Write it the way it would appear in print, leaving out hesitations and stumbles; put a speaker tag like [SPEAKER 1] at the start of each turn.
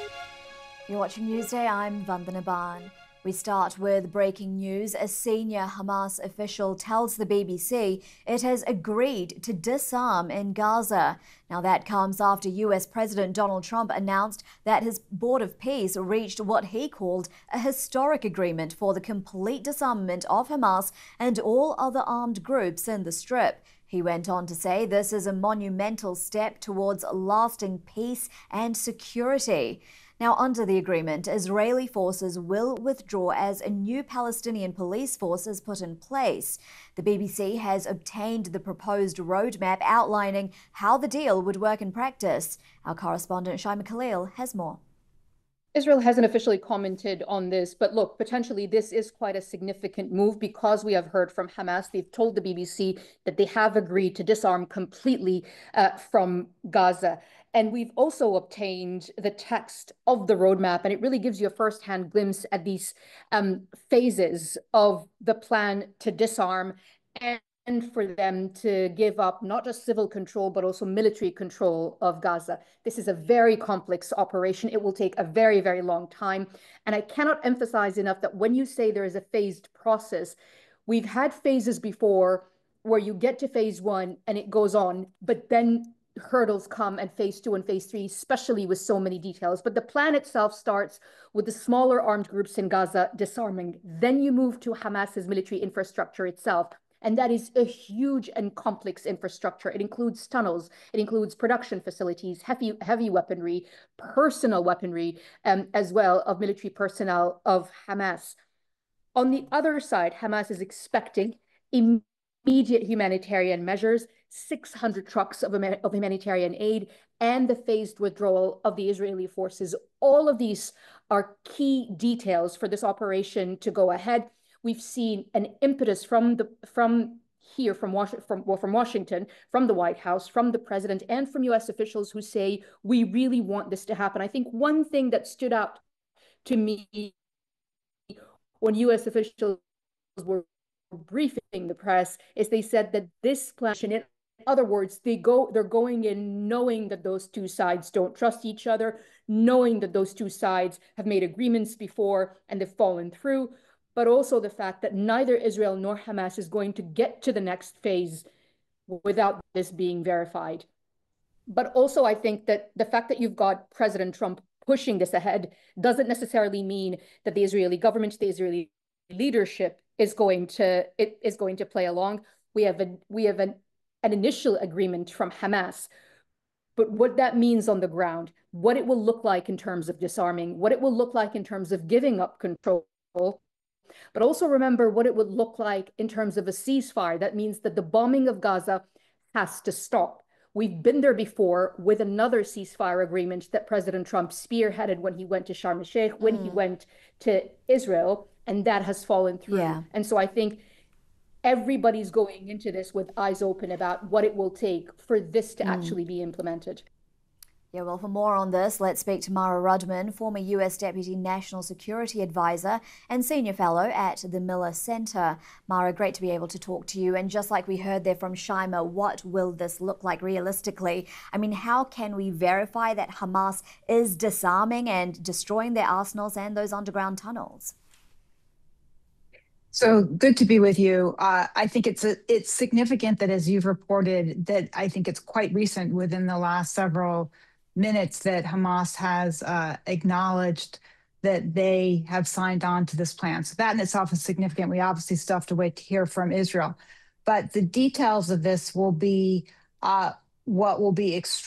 [SPEAKER 1] You're watching Newsday. I'm Vandana Ban. We start with breaking news. A senior Hamas official tells the BBC it has agreed to disarm in Gaza. Now, that comes after US President Donald Trump announced that his Board of Peace reached what he called a historic agreement for the complete disarmament of Hamas and all other armed groups in the Strip. He went on to say this is a monumental step towards lasting peace and security. Now, under the agreement, Israeli forces will withdraw as a new Palestinian police force is put in place. The BBC has obtained the proposed roadmap outlining how the deal would work in practice. Our correspondent Shaima Khalil has more.
[SPEAKER 2] Israel hasn't officially commented on this, but look, potentially this is quite a significant move because we have heard from Hamas. They've told the BBC that they have agreed to disarm completely from Gaza. And we've also obtained the text of the roadmap, and it really gives you a firsthand glimpse at these phases of the plan to disarm and for them to give up not just civil control, but also military control of Gaza. This is a very complex operation. It will take a very, very long time. And I cannot emphasize enough that when you say there is a phased process, we've had phases before where you get to phase one and it goes on, but then hurdles come and phase two and phase three, especially with so many details. But the plan itself starts with the smaller armed groups in Gaza disarming. Then you move to Hamas's military infrastructure itself. And that is a huge and complex infrastructure. It includes tunnels, it includes production facilities, heavy weaponry, personal weaponry, as well of military personnel of Hamas. On the other side, Hamas is expecting immediate humanitarian measures, 600 trucks of humanitarian aid, and the phased withdrawal of the Israeli forces. All of these are key details for this operation to go ahead. We've seen an impetus from Washington, from the White House, from the president, and from US officials who say, we really want this to happen. I think one thing that stood out to me when US officials were briefing the press is they said that this plan, in other words, they're going in knowing that those two sides don't trust each other, knowing that those two sides have made agreements before and they've fallen through, but also the fact that neither Israel nor Hamas is going to get to the next phase without this being verified. But also, I think that the fact that you've got President Trump pushing this ahead doesn't necessarily mean that the Israeli government, the Israeli leadership is going to play along. We have an initial agreement from Hamas, but what that means on the ground, what it will look like in terms of disarming, what it will look like in terms of giving up control, but also remember what it would look like in terms of a ceasefire. That means that the bombing of Gaza has to stop. We've been there before with another ceasefire agreement that President Trump spearheaded when he went to Sharm el-Sheikh, when he went to Israel, and that has fallen through.
[SPEAKER 1] Yeah.
[SPEAKER 2] And so I think everybody's going into this with eyes open about what it will take for this to actually be implemented.
[SPEAKER 1] Yeah, well, for more on this, let's speak to Mara Rudman, former US Deputy National Security Advisor and Senior Fellow at the Miller Center. Mara, great to be able to talk to you. And just like we heard there from Shaima, what will this look like realistically? I mean, how can we verify that Hamas is disarming and destroying their arsenals and those underground tunnels?
[SPEAKER 3] So good to be with you. I think it's significant that, as you've reported, that I think it's quite recent, within the last several minutes, that Hamas has acknowledged that they have signed on to this plan. So that in itself is significant. We obviously still have to wait to hear from Israel. But the details of this will be what will be extremely